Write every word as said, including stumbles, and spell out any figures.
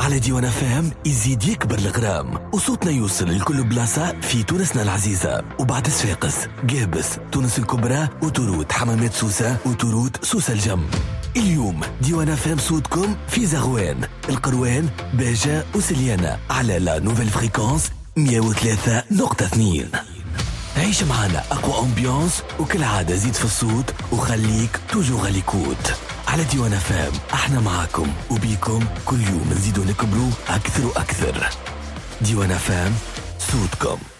على ديوان فام يزيد يكبر الغرام وصوتنا يوصل لكل بلاصة في تونسنا العزيزة. وبعد صفاقس، قابس، تونس الكبرى، وتروت حمامات سوسة، وتروت سوسة الجم. اليوم ديوان فام صوتكم في زغوان، القروان، باجة وسليانة على لا نوفيل فريكونس مية وثلاثة نقطة اثنين. عيش معنا أقوى أمبيانس، وكل عادة زيد في الصوت وخليك توجو غاليكوت. على ديوان فام احنا معاكم وبيكم كل يوم نزيدو نكبرو أكثر وأكثر. ديوان فام صوتكم.